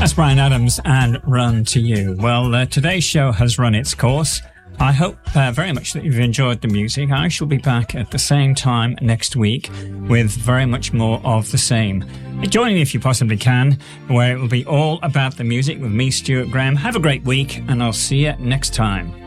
That's Bryan Adams and Run to You. Well, today's show has run its course. I hope very much that you've enjoyed the music. I shall be back at the same time next week with very much more of the same. Join me if you possibly can, where it will be all about the music with me, Stuart Graham. Have a great week, and I'll see you next time.